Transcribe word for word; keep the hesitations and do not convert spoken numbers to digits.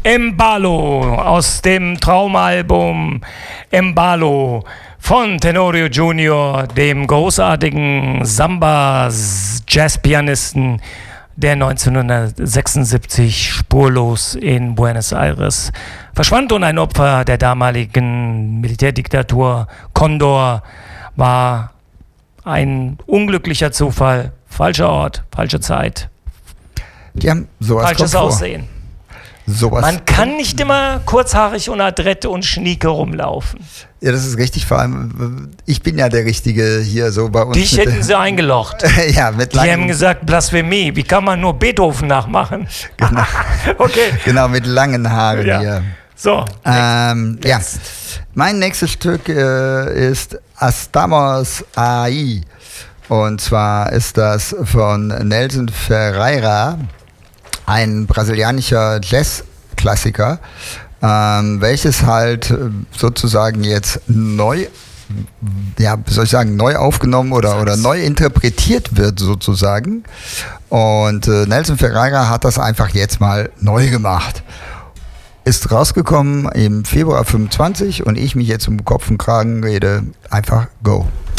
Embalo aus dem Traumalbum Embalo von Tenorio Junior, dem großartigen Samba-Jazzpianisten, der neunzehnhundertsechsundsiebzig spurlos in Buenos Aires verschwand und ein Opfer der damaligen Militärdiktatur. Condor war ein unglücklicher Zufall, falscher Ort, falsche Zeit, ja, sowas falsches Aussehen. Sowas Man kann nicht immer kurzhaarig und adrette und schnieke rumlaufen. Ja, das ist richtig. Vor allem, ich bin ja der Richtige hier so bei uns. Dich hätten sie eingelocht. Ja, mit Die langen, haben gesagt, Blasphemie. Wie kann man nur Beethoven nachmachen? Genau, Okay. genau mit langen Haaren Ja. hier. So. Ähm, ja, mein nächstes Stück äh, ist Estamos Ahí. Und zwar ist das von Nelson Ferreira, ein brasilianischer Jazzklassiker, ähm, welches halt sozusagen jetzt neu, ja, wie soll ich sagen, neu aufgenommen oder, oder neu interpretiert wird sozusagen. Und äh, Nelson Ferreira hat das einfach jetzt mal neu gemacht. Ist rausgekommen im Februar fünfundzwanzig und ich mich jetzt um Kopf und Kragen rede, einfach go.